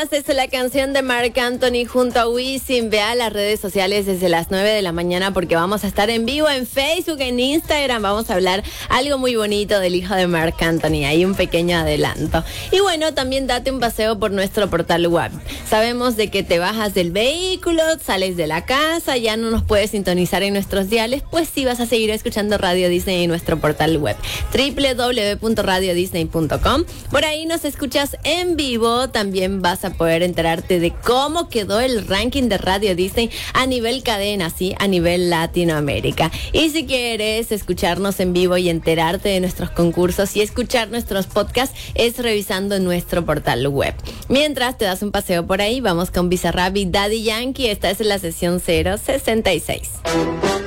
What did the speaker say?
más, es la canción de Marc Anthony junto a Wisin. Ve a las redes sociales desde las 9 de la mañana porque vamos a estar en vivo en Facebook, en Instagram. Vamos a hablar algo muy bonito del hijo de Marc Anthony. Hay un pequeño adelanto. Y bueno, también date un paseo por nuestro portal web. Sabemos de que te bajas del vehículo, sales de la casa, ya no nos puedes sintonizar en nuestros diales, pues sí vas a seguir escuchando Radio Disney en nuestro portal web www.radiodisney.com. Por ahí nos escuchas en vivo. También vas a poder enterarte de cómo quedó el ranking de Radio Disney a nivel cadena, sí, a nivel Latinoamérica. Y si quieres escucharnos en vivo y enterarte de nuestros concursos y escuchar nuestros podcasts, es revisando nuestro portal web. Mientras te das un paseo por ahí, vamos con Bizarrap y Daddy Yankee. Esta es la sesión 066.